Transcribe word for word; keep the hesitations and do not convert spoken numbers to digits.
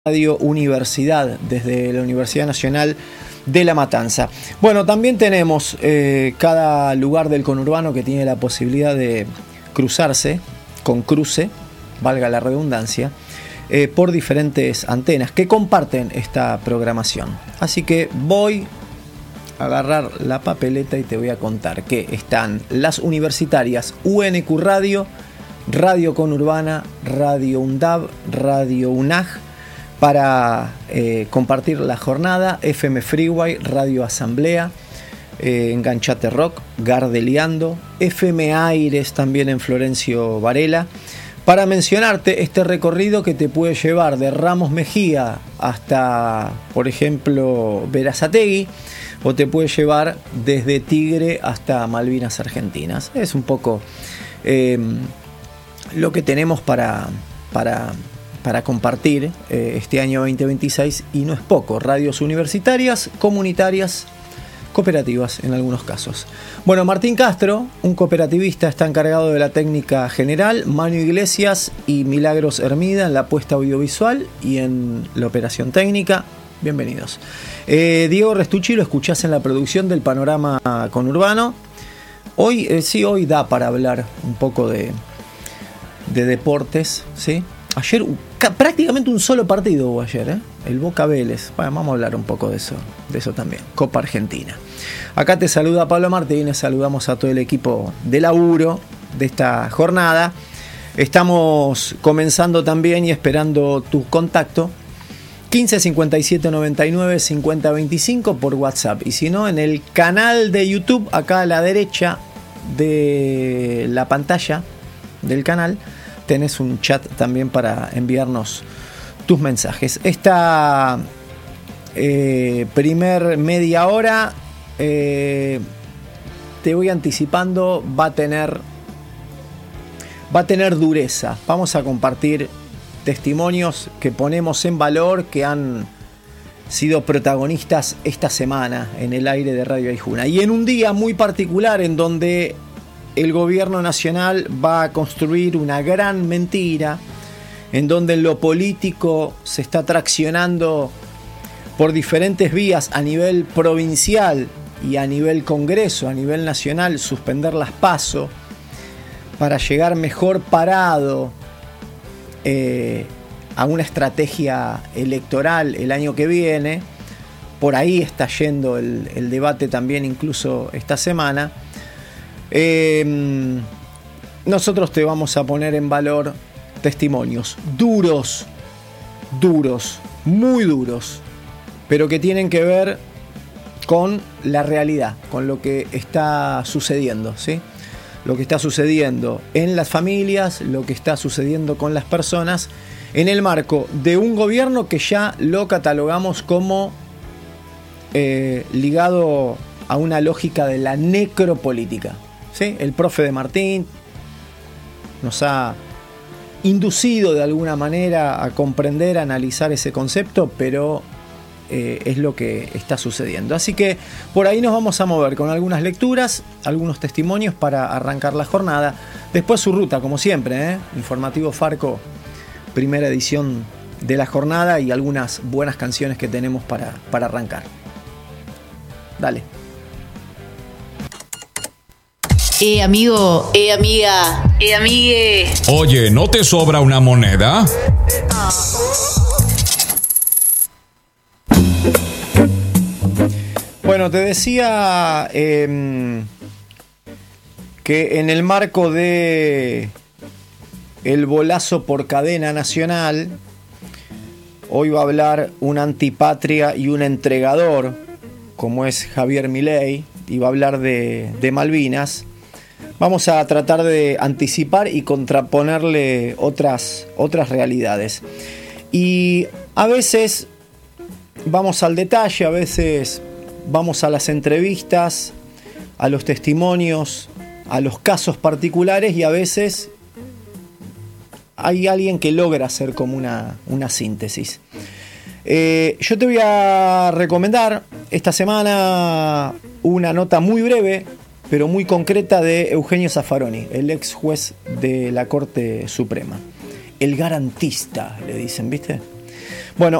Radio Universidad, desde la Universidad Nacional de La Matanza. Bueno, también tenemos eh, cada lugar del conurbano que tiene la posibilidad de cruzarse, con cruce, valga la redundancia, eh, por diferentes antenas que comparten esta programación. Así que voy a agarrar la papeleta y te voy a contar que están las universitarias U N Q Radio, Radio Conurbana, Radio UNDAB, Radio UNAG, para eh, compartir la jornada, F M Freeway, Radio Asamblea, eh, Enganchate Rock, Gardeliando, F M Aires también en Florencio Varela, para mencionarte este recorrido que te puede llevar de Ramos Mejía hasta, por ejemplo, Berazategui, o te puede llevar desde Tigre hasta Malvinas Argentinas. Es un poco eh, lo que tenemos para... para para compartir eh, este año veinte veintiséis, y no es poco. Radios universitarias, comunitarias, cooperativas en algunos casos. Bueno, Martín Castro, un cooperativista, está encargado de la técnica general, Manu Iglesias y Milagros Hermida en la puesta audiovisual y en la operación técnica. Bienvenidos. Eh, Diego Restucci lo escuchás en la producción del Panorama Conurbano. Hoy, eh, sí, hoy da para hablar un poco de, de deportes, ¿sí? Ayer prácticamente un solo partido hubo ayer, ¿eh? El Boca Vélez. Bueno, vamos a hablar un poco de eso, de eso también. Copa Argentina. Acá te saluda Pablo Martínez, saludamos a todo el equipo de laburo de esta jornada. Estamos comenzando también y esperando tu contacto. quince cincuenta y siete noventa y nueve cincuenta veinticinco por WhatsApp. Y si no, en el canal de YouTube, acá a la derecha de la pantalla del canal, tenés un chat también para enviarnos tus mensajes. Esta eh, primer media hora, eh, te voy anticipando, va a tener va a tener dureza. Vamos a compartir testimonios que ponemos en valor, que han sido protagonistas esta semana en el aire de Radio Aijuna. Y en un día muy particular en donde el gobierno nacional va a construir una gran mentira, en donde en lo político se está traccionando por diferentes vías a nivel provincial y a nivel Congreso, a nivel nacional, suspender las PASO para llegar mejor parado eh, a una estrategia electoral el año que viene. Por ahí está yendo el, el debate también, incluso esta semana. Eh, nosotros te vamos a poner en valor testimonios duros, duros, muy duros, pero que tienen que ver con la realidad, con lo que está sucediendo, ¿sí? Lo que está sucediendo en las familias, lo que está sucediendo con las personas, en el marco de un gobierno que ya lo catalogamos como eh, ligado a una lógica de la necropolítica. ¿Sí? El profe de Martín nos ha inducido de alguna manera a comprender, a analizar ese concepto, pero eh, es lo que está sucediendo. Así que por ahí nos vamos a mover con algunas lecturas, algunos testimonios para arrancar la jornada. Después su ruta, como siempre, ¿eh? Informativo Farco, primera edición de la jornada, y algunas buenas canciones que tenemos para, para arrancar. Dale. Eh, amigo, eh, amiga, eh, amigue. Oye, ¿no te sobra una moneda? Bueno, te decía eh, que en el marco de el bolazo por cadena nacional, hoy va a hablar un antipatria y un entregador, como es Javier Milei, y va a hablar de, de Malvinas. Vamos a tratar de anticipar y contraponerle otras, otras realidades. Y a veces vamos al detalle, a veces vamos a las entrevistas, a los testimonios, a los casos particulares, y a veces hay alguien que logra hacer como una, una síntesis. Eh, yo te voy a recomendar esta semana una nota muy breve, pero muy concreta, de Eugenio Zaffaroni, el ex juez de la Corte Suprema. El garantista, le dicen, ¿viste?